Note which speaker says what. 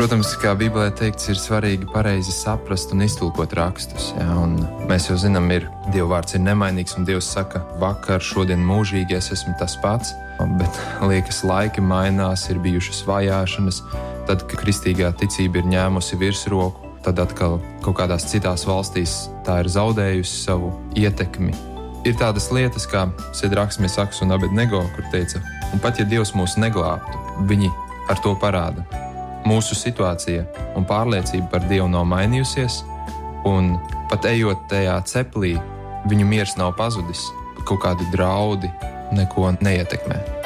Speaker 1: Protams, kā Bībelē teikts, ir svarīgi pareizi saprast un iztulkot rakstus. Ja? Un mēs jau zinām, Dieva vārds ir nemainīgs, un Dievs saka, vakar, šodien mūžīgi es esmu tas pats. Bet liekas, laiki mainās, ir bijušas vajāšanas. Tad, kad kristīgā ticība ir ņēmusi virsroku, tad atkal kaut kādās citās valstīs tā ir zaudējusi savu ietekmi. Ir tādas lietas kā Sedraks, Mesaks un Abednego, kur teica, un pat ja Dievs mūs neglābtu, viņi ar to parāda. Mūsu situācija un pārliecība par Dievu nav mainījusies, un pat ejot tajā ceplī, viņu miers nav pazudis, kaut kādi draudi neko neietekmē.